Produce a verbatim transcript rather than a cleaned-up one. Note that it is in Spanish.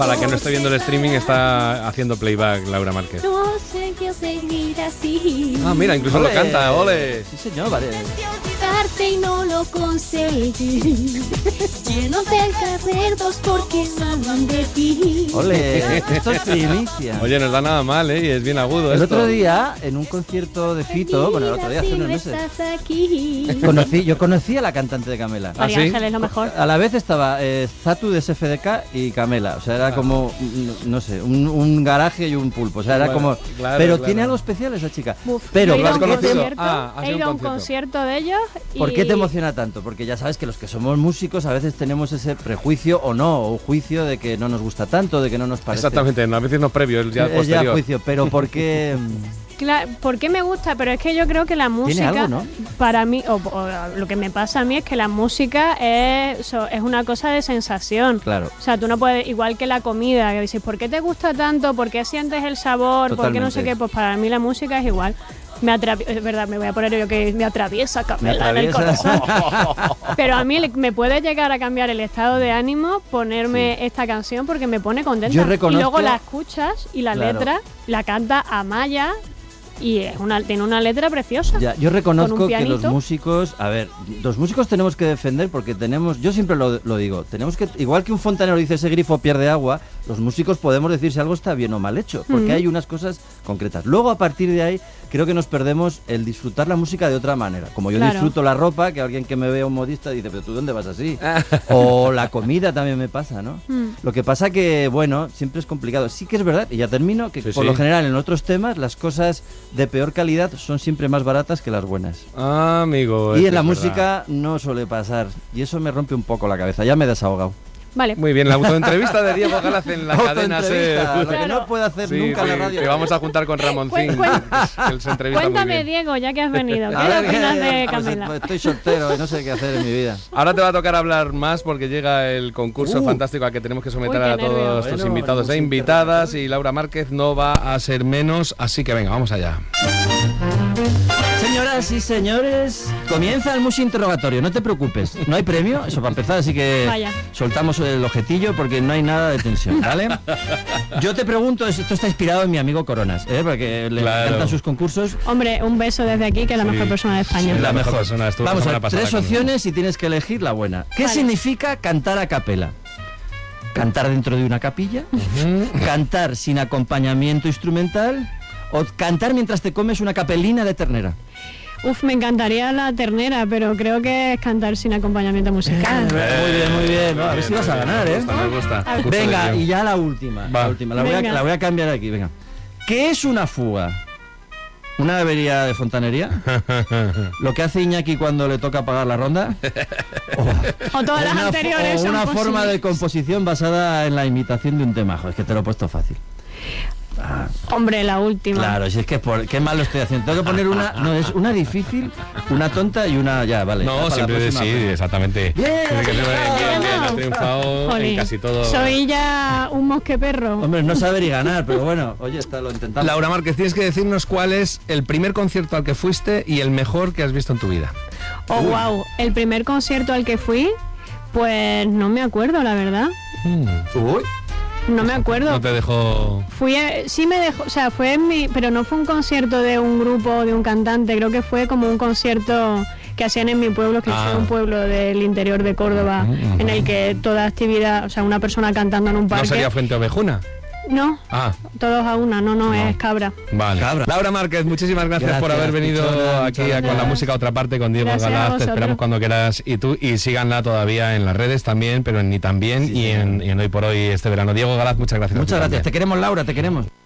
Para que no esté viendo el streaming, está haciendo playback Laura Márquez. No sé qué seguir así. Ah, mira, incluso ¡Ole! lo canta, ole. Sí, señor, vale. Olvidarte y no lo conseguí. Llenos de recuerdos porque hablan de ti. Ole, esto es primicia. Oye, no da nada mal, ¿eh? Y es bien agudo El esto. otro día, en un concierto de Fito, bueno, el otro día, hace unos meses, Estás aquí. conocí, yo conocí a la cantante de Camela. ¿Ah, María sí? Ángel es lo mejor. A la vez estaba eh, Zatu de S F D K y Camela. O sea, era como, mm, no sé, un, un garaje y un pulpo. O sea, era Bueno, como... claro, pero claro. tiene algo especial esa chica. Uf, Pero, yo he ido a un ¿por qué te- concierto, Ah, ha he sido ido a un un concierto. concierto de ellos y... ¿Por qué te emociona tanto? Porque ya sabes que los que somos músicos a veces tenemos ese prejuicio o no, o juicio de que no nos gusta tanto, de que no nos parece. Exactamente, no, a veces no es previo, es ya Es posterior. ya juicio, pero ¿por qué? Claro, ¿por qué me gusta? Pero es que yo creo que la música, algo, ¿no? para mí, o, o lo que me pasa a mí es que la música es, so- es una cosa de sensación. Claro. O sea, tú no puedes, igual que la comida, que dices, ¿por qué te gusta tanto? ¿Por qué sientes el sabor? ¿Por qué no sé Totalmente. qué? Pues para mí la música es igual. Me atravi- es verdad, me voy a poner yo que me atraviesa Camela en el atraviesa. corazón. Pero a mí le- me puede llegar a cambiar el estado de ánimo ponerme esta canción porque me pone contenta. Yo Y reconozco- luego la escuchas y la Claro. letra la canta Amaya y es una, tiene una letra preciosa. Ya, yo Con reconozco un que los pianito. músicos, a ver, los músicos tenemos que defender porque tenemos, yo siempre lo, lo digo, tenemos que, igual que un fontanero dice ese grifo pierde agua, los músicos podemos decir si algo está bien o mal hecho, porque Ujú. hay unas cosas concretas. Luego a partir de ahí creo que nos perdemos el disfrutar la música de otra manera. Como yo Claro. disfruto la ropa, que alguien que me vea un modista dice, pero tú dónde vas así. O la comida también me pasa, ¿no? Mm. Lo que pasa que, bueno, siempre es complicado. Sí que es verdad, y ya termino, que Sí, por sí. lo general en otros temas las cosas de peor calidad son siempre más baratas que las buenas. Ah, amigo. Y es en la que es verdad. música no suele pasar. Y eso me rompe un poco la cabeza. Ya me he desahogado. Vale. Muy bien, la autoentrevista de Diego Galaz en la cadena Autoentrevista, SER. lo que Claro. no puede hacer Sí, nunca la sí, radio. te vamos a juntar con Ramoncín, Cuen- que él se entrevista muy Cuéntame, bien. Diego, ya que has venido. ¿Qué A ver, opinas ¿qué? de Pues, Camela? pues, estoy soltero y no sé qué hacer en mi vida. Ahora te va a tocar hablar más porque llega el concurso Uh. fantástico al que tenemos que someter Uy, qué a todos nervios. nuestros Bueno, invitados e música, invitadas y Laura Márquez no va a ser menos, así que venga, vamos allá. Señoras y señores, comienza el Musi Interrogatorio. No te preocupes, no hay premio, eso para empezar, así que Vaya. soltamos el objetillo porque no hay nada de tensión, ¿vale? Yo te pregunto, esto está inspirado en mi amigo Coronas, ¿eh? Porque le Claro. encantan sus concursos. Hombre, un beso desde aquí, que es la mejor persona de España. La mejor persona, estuvo la Vamos a semana ver, pasada tres conmigo. opciones y tienes que elegir la buena. ¿Qué Vale. significa cantar a capela? ¿Cantar dentro de una capilla? ¿Cantar sin acompañamiento instrumental? ¿O cantar mientras te comes una capelina de ternera? Uf, me encantaría la ternera, pero creo que es cantar sin acompañamiento musical. Muy bien, muy bien. No, a ver si vas a ganar, ¿eh? Me gusta, me gusta. A ver. Concurso de Venga, guión. y ya la última. Va. La última. La voy, a, Venga. la voy a cambiar aquí, venga. ¿Qué es una fuga? ¿Una avería de fontanería? ¿Lo que hace Iñaki cuando le toca pagar la ronda? O todas las una, fo- anteriores o son una forma posibles. de composición basada en la imitación de un tema. Joder, es que te lo he puesto fácil. Hombre, la última. Claro, si es que por, qué mal lo estoy haciendo. Tengo que poner una, no, es una difícil, una tonta y una ya, vale. ya No, para la siempre próxima. sí, exactamente. Bien, Tiene que ser has bien, bien, triunfado. has triunfado en Jolín, casi todo. soy ya un mosqueperro. Hombre, no saber y ganar, pero bueno, oye, está, lo intentamos. Laura Márquez, tienes que decirnos cuál es el primer concierto al que fuiste y el mejor que has visto en tu vida. Oh, wow. El primer concierto al que fui, pues no me acuerdo, la verdad. Uy, No me acuerdo. No te dejo... Fui, a- sí me dejó, o sea, fue en mi, pero no fue un concierto de un grupo o de un cantante, creo que fue como un concierto que hacían en mi pueblo, que Ah. es un pueblo del interior de Córdoba, Mm, en el que toda actividad, o sea, una persona cantando en un ¿No parque. sería Fuente Ovejuna? No, Ah, todos a una, no, no, es cabra. vale. Cabra. Laura Márquez, muchísimas gracias, Gracias, por haber venido pichona, aquí muchas a- con la gracias. música a otra parte con Diego Gracias a Galaz. Te vosotros. esperamos cuando quieras y tú y síganla todavía en las redes también, pero en Ni También Sí, y, señor. en, y en Hoy por Hoy este verano. Diego Galaz, muchas gracias. a ti muchas gracias. también. Te queremos, Laura, te queremos.